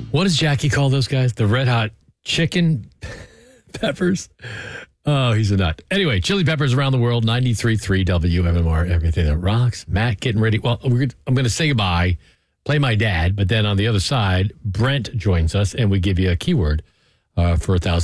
What does Jackie call those guys? The red hot chicken peppers? Oh, he's a nut. Anyway, Chili Peppers Around the World, 93.3 WMMR, everything that rocks. Matt getting ready. Well, I'm going to say goodbye, play my dad, but then on the other side, Brent joins us, and we give you a keyword for 1,000.